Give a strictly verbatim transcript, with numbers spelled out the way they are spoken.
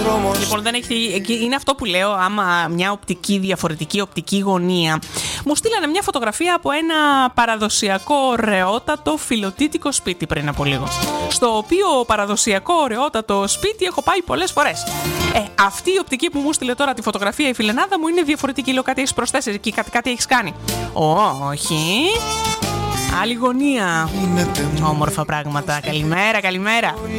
Λοιπόν, δεν έχει, είναι αυτό που λέω, άμα μια οπτική, διαφορετική οπτική γωνία. Μου στείλανε μια φωτογραφία από ένα παραδοσιακό ωραιότατο φιλοτίτικο σπίτι πριν από λίγο. Στο οποίο παραδοσιακό ωραιότατο σπίτι έχω πάει πολλές φορές. Ε, αυτή η οπτική που μου στείλε τώρα τη φωτογραφία η φιλενάδα μου είναι διαφορετική. Λέω, κάτι έχεις προσθέσει εκεί, κάτι, κάτι έχεις κάνει. Όχι. Άλλη γωνία. Όμορφα πράγματα. Καλημέρα, καλημέρα.